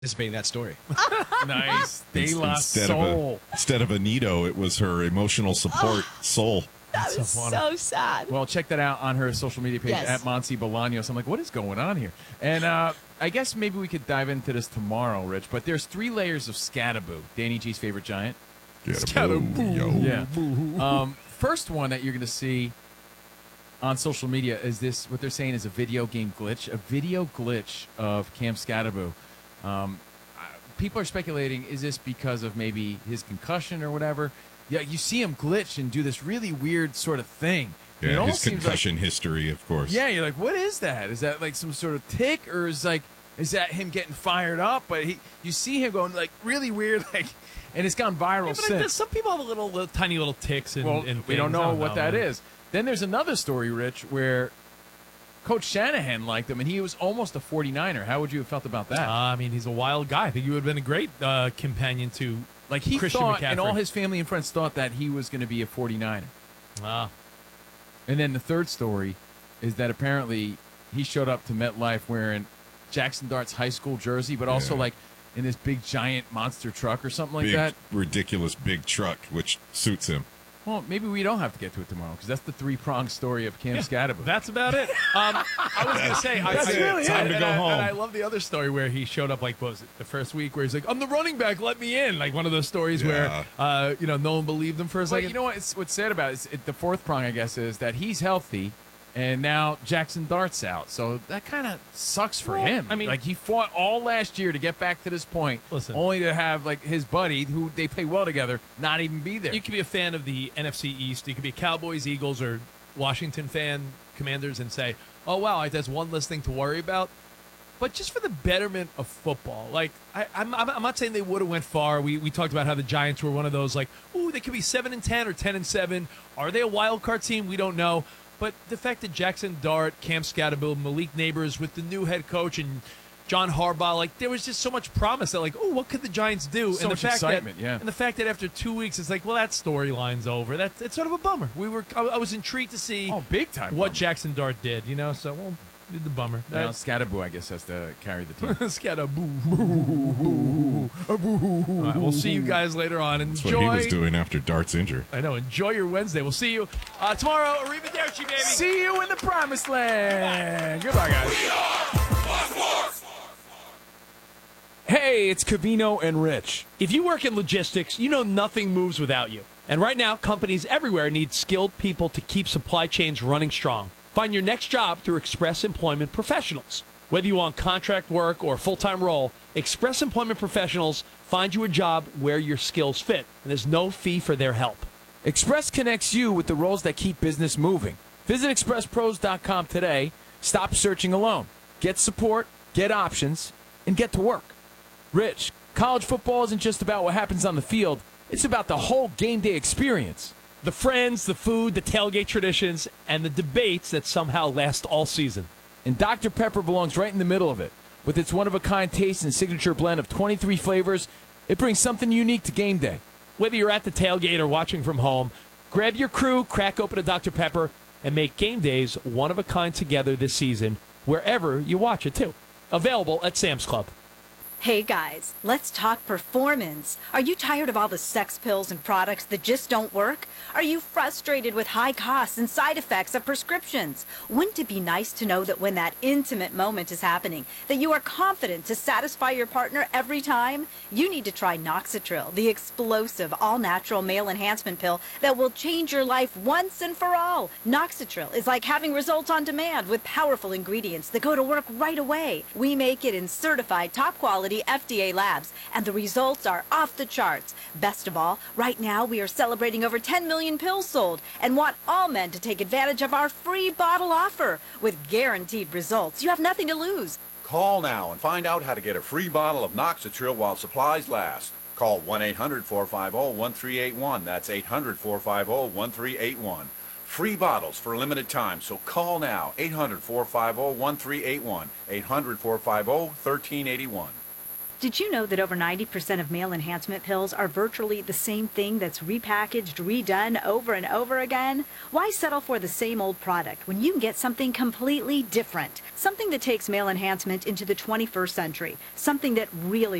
Anticipating that story. Nice. De La Soul. Instead of Anito, it was her emotional support soul. That was so sad. Well, check that out on her social media page, Yes. at Monsi Bolaños. I'm like, what is going on here? And I guess maybe we could dive into this tomorrow, Rich, but there's 3 layers of Scatterboo, Danny G's favorite giant. Scatterboo, yo. Yeah. First one that you're going to see on social media is this, what they're saying is a video game glitch, a video glitch of Cam Scatterboo. People are speculating, is this because of maybe his concussion or whatever? Yeah, you see him glitch and do this really weird sort of thing. It Yeah, almost his seems concussion history, of course. Yeah, you're like, what is that? Is that like some sort of tick, or is that him getting fired up? But you see him going like really weird, like, and it's gone viral Yeah, but since. some people have little tiny little ticks and, Well, and we don't things. I know what that man. is. Then there's another story, Rich, where Coach Shanahan liked him, and he was almost a 49er. How would you have felt about that? I mean, he's a wild guy. I think you would have been a great companion to Like he Christian thought, McCaffrey. and all his family and friends thought that he was going to be a 49er. Ah. And then the third story is that apparently he showed up to MetLife wearing Jackson Dart's high school jersey, but also like in this big giant monster truck or something like Big, that. ridiculous big truck, which suits him. Well, maybe we don't have to get to it tomorrow because that's the 3-pronged story of Cam Scatterboo. That's about it. I was going to say, That's really time to go home. And I love the other story where he showed up, like, what was it, the first week, where he's like, I'm the running back, let me in. Like one of those stories where, no one believed him for a But second. you know what's sad about it is the fourth prong, I guess, is that he's healthy, and now Jackson Dart's out. So that kind of sucks for him. I mean, like he fought all last year to get back to this point, Listen. only to have like his buddy, who they play well together, not even be there. You could be a fan of the NFC East. You could be a Cowboys, Eagles, or Washington fan, Commanders, and say, oh, wow, that's one less thing to worry about. But just for the betterment of football, like I'm not saying they would have went far. We talked about how the Giants were one of those, like, ooh, they could be 7-10 or 10-7. Are they a wild card team? We don't know. But the fact that Jackson Dart, Cam Scatterboo, Malik Neighbors with the new head coach and John Harbaugh, like there was just so much promise that, like, oh, what could the Giants do? So and much the fact excitement, that, yeah. And the fact that after 2 weeks, it's like, well, that storyline's over. It's sort of a bummer. I was intrigued to see big time what bummer. Jackson Dart did, So well, the bummer. Now Scatterboo, I guess, has to carry the team. Scatterboo. All right, we'll see you guys later on. That's Enjoy. what he was doing after Dart's injury. I know. Enjoy your Wednesday. We'll see you tomorrow. Arrivederci, baby. See you in the promised land. Goodbye, guys. Hey, it's Cavino and Rich. If you work in logistics, you know nothing moves without you. And right now, companies everywhere need skilled people to keep supply chains running strong. Find your next job through Express Employment Professionals. Whether you want contract work or a full-time role, Express Employment Professionals find you a job where your skills fit, and there's no fee for their help. Express connects you with the roles that keep business moving. Visit expresspros.com today. Stop searching alone. Get support, get options, and get to work. Rich, college football isn't just about what happens on the field. It's about the whole game day experience. The friends, the food, the tailgate traditions, and the debates that somehow last all season. And Dr. Pepper belongs right in the middle of it. With its one-of-a-kind taste and signature blend of 23 flavors, it brings something unique to game day. Whether you're at the tailgate or watching from home, grab your crew, crack open a Dr. Pepper, and make game days one-of-a-kind together this season, wherever you watch it, too. Available at Sam's Club. Hey guys, let's talk performance. Are you tired of all the sex pills and products that just don't work? Are you frustrated with high costs and side effects of prescriptions? Wouldn't it be nice to know that when that intimate moment is happening, that you are confident to satisfy your partner every time? You need to try Noxitril, the explosive, all-natural male enhancement pill that will change your life once and for all. Noxitril is like having results on demand with powerful ingredients that go to work right away. We make it in certified top-quality FDA labs, and the results are off the charts. Best of all, right now we are celebrating over 10 million pills sold and want all men to take advantage of our free bottle offer. With guaranteed results, you have nothing to lose. Call now and find out how to get a free bottle of Noxitril while supplies last. Call 1-800-450-1381. That's 800-450-1381. Free bottles for a limited time, so call now. 800-450-1381. 800-450-1381. Did you know that over 90% of male enhancement pills are virtually the same thing that's repackaged, redone over and over again? Why settle for the same old product when you can get something completely different? Something that takes male enhancement into the 21st century. Something that really